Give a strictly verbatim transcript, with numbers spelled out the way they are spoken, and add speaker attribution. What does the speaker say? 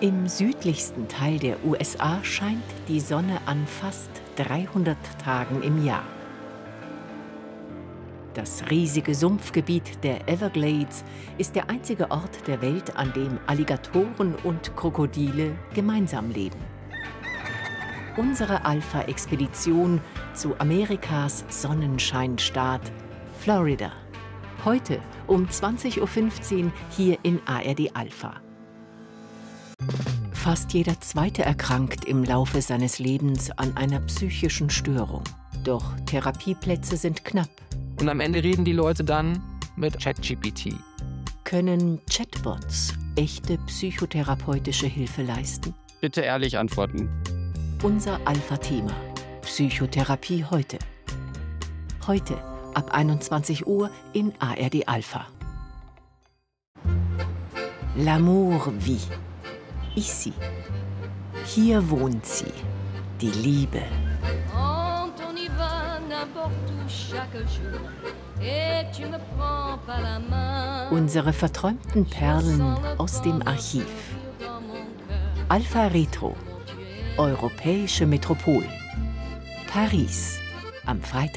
Speaker 1: Im südlichsten Teil der U S A scheint die Sonne an fast dreihundert Tagen im Jahr. Das riesige Sumpfgebiet der Everglades ist der einzige Ort der Welt, an dem Alligatoren und Krokodile gemeinsam leben. Unsere Alpha-Expedition zu Amerikas Sonnenscheinstaat Florida. Heute um zwanzig Uhr fünfzehn hier in A R D Alpha. Fast jeder Zweite erkrankt im Laufe seines Lebens an einer psychischen Störung. Doch Therapieplätze sind knapp.
Speaker 2: Und am Ende reden die Leute dann mit ChatGPT.
Speaker 1: Können Chatbots echte psychotherapeutische Hilfe leisten?
Speaker 2: Bitte ehrlich antworten.
Speaker 1: Unser Alpha-Thema: Psychotherapie heute. Heute ab einundzwanzig Uhr in A R D Alpha. L'amour vit. Ici. Hier wohnt sie. Die Liebe. Unsere verträumten Perlen aus dem Archiv. Alpha Retro. Europäische Metropole. Paris. Am Freitag.